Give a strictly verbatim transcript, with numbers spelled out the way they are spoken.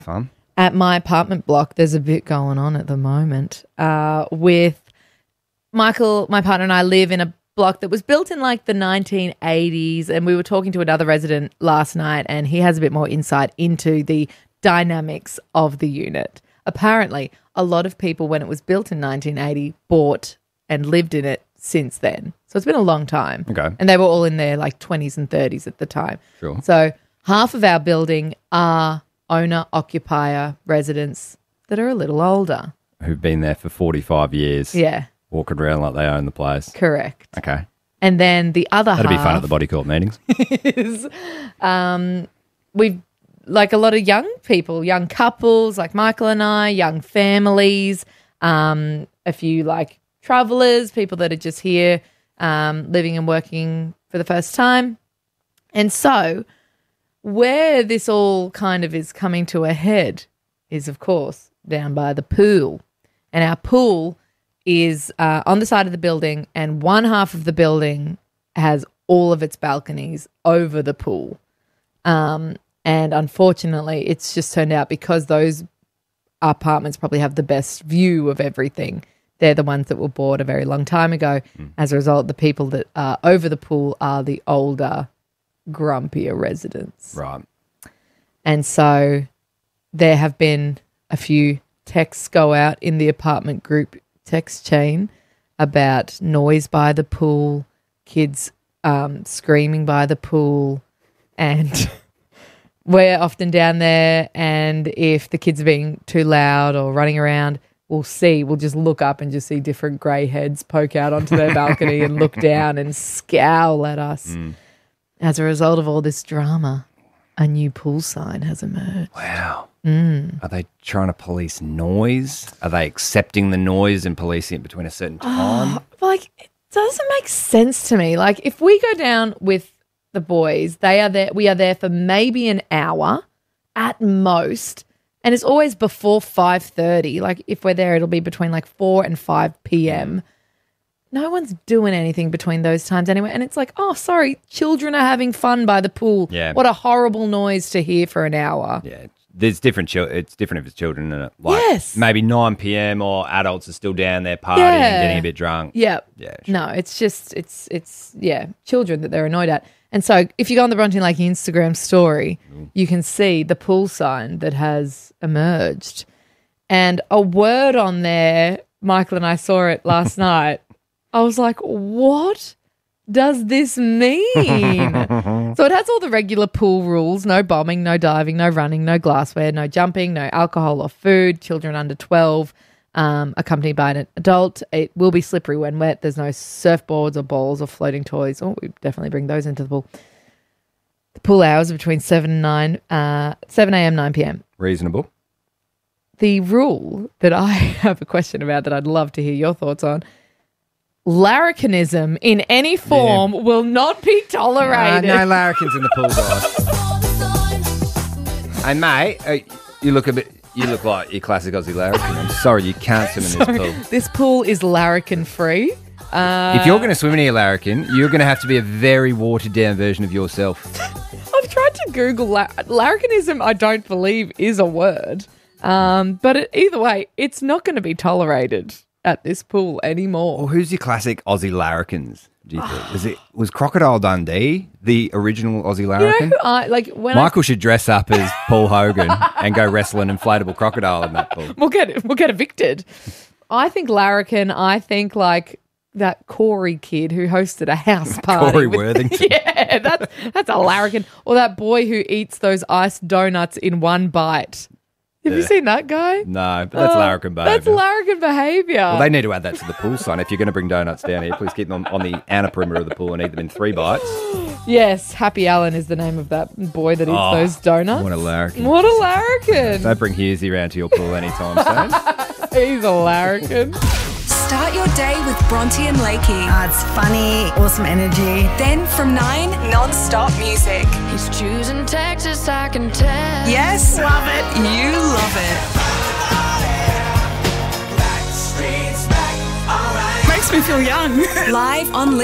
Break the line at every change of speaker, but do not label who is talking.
Fun.
At my apartment block, there's a bit going on at the moment uh, with Michael, my partner and I live in a block that was built in like the nineteen eighties, and we were talking to another resident last night and he has a bit more insight into the dynamics of the unit. Apparently, a lot of people when it was built in nineteen eighty bought and lived in it since then. So it's been a long time.
Okay.
And they were all in their like twenties and thirties at the time.
Sure.
So half of our building are owner-occupier residents that are a little older.
Who've been there for forty-five years.
Yeah.
Walking around like they own the place.
Correct.
Okay.
And then the other
That'd
half
be fun at the body court meetings.
is um, we've like a lot of young people, young couples like Michael and I, young families, um, a few like travellers, people that are just here um, living and working for the first time. And so where this all kind of is coming to a head is, of course, down by the pool. And our pool is uh, on the side of the building, and one half of the building has all of its balconies over the pool. Um, and unfortunately, it's just turned out because those apartments probably have the best view of everything. They're the ones that were bought a very long time ago. Mm. As a result, the people that are over the pool are the older, grumpier residents.
Right.
And so there have been a few texts go out in the apartment group text chain about noise by the pool, kids um, screaming by the pool, and we're often down there, and if the kids are being too loud or running around, we'll see, we'll just look up and just see different grey heads poke out onto their balcony and look down and scowl at us. Mm. As a result of all this drama, a new pool sign has emerged.
Wow.
Mm.
Are they trying to police noise? Are they accepting the noise and policing it between a certain time?
Oh, like, it doesn't make sense to me. Like, if we go down with the boys, they are there. We are there for maybe an hour at most, and it's always before five thirty. Like, if we're there, it'll be between like four and five p.m. No one's doing anything between those times anyway. And it's like, oh, sorry, children are having fun by the pool.
Yeah.
What a horrible noise to hear for an hour.
Yeah. There's different. Chil- it's different if it's children, isn't it? Like
yes.
Maybe nine p.m. or adults are still down there partying
Yeah.
and getting a bit drunk.
Yeah.
Yeah. Sure.
No, it's just, it's, it's, yeah, children that they're annoyed at. And so if you go on the Bronte Lake Instagram story, Ooh. you can see the pool sign that has emerged. And a word on there, Michael and I saw it last night. I was like, what does this mean? So it has all the regular pool rules: no bombing, no diving, no running, no glassware, no jumping, no alcohol or food, children under twelve, um, accompanied by an adult. It will be slippery when wet. There's no surfboards or balls or floating toys. Oh, we definitely bring those into the pool. The pool hours are between seven and nine, uh, seven a.m., nine p.m.
Reasonable.
The rule that I have a question about that I'd love to hear your thoughts on: larrikinism in any form yeah. will not be tolerated.
Uh, no larrikins in the pool, guys. Hey, mate, uh, you look a bit. You look like your classic Aussie larrikin. I'm sorry, you can't swim in
sorry,
this pool.
This pool is larrikin free. Uh,
if you're going to swim in a larrikin, you're going to have to be a very watered down version of yourself.
I've tried to Google la- larrikinism. I don't believe is a word, um, but it, either way, it's not going to be tolerated at this pool anymore.
Well, who's your classic Aussie larrikins, do you think? Was it was Crocodile Dundee the original Aussie larrikin?
You know who I, like when
Michael
I,
should dress up as Paul Hogan and go wrestle an inflatable crocodile in that pool.
We'll get we'll get evicted. I think larrikin. I think like that Corey kid who hosted a house party.
Corey
with,
Worthington.
Yeah, that's that's a larrikin. Or that boy who eats those iced donuts in one bite. Have yeah. you seen that guy?
No, but that's
oh,
larrikin behaviour.
That's larrikin behaviour.
Well, they need to add that to the pool sign. If you're going to bring donuts down here, please keep them on, on the outer perimeter of the pool and eat them in three bites.
Yes, Happy Allen is the name of that boy that eats
oh,
those donuts.
What a larrikin.
What a larrikin.
Don't bring Hughesy round to your pool anytime soon.
He's a larrikin.
Start your day with Bronte and Lakey.
Oh, it's funny, awesome energy.
Then from nine, non-stop music.
He's choosing Texas, I can tell.
Yes, love it. You love it. Makes me feel young. Live on